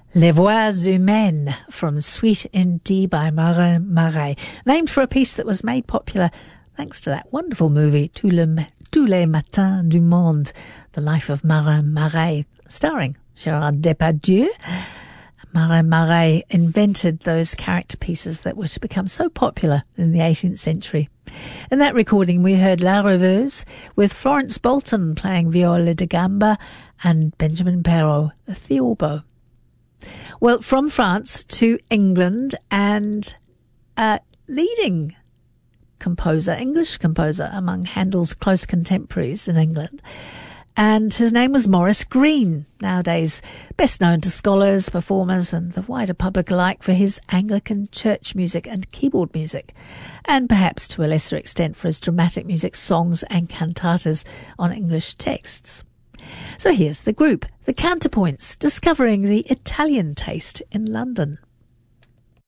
Les Voix Humaines from Suite in D by Marin Marais, named for a piece that was made popular thanks to that wonderful movie Tous les Matins du Monde, The Life of Marin Marais, starring Gérard Depardieu. Marin Marais invented those character pieces that were to become so popular in the 18th century. In that recording we heard La Rêveuse with Florence Bolton playing viola da gamba and Benjamin Perrault, the theorbo. Well, from France to England, and a leading composer, English composer among Handel's close contemporaries in England, and his name was Maurice Greene, nowadays best known to scholars, performers and the wider public alike for his Anglican church music and keyboard music, and perhaps to a lesser extent for his dramatic music, songs and cantatas on English texts. So here's the group, the Counterpoints, discovering the Italian taste in London.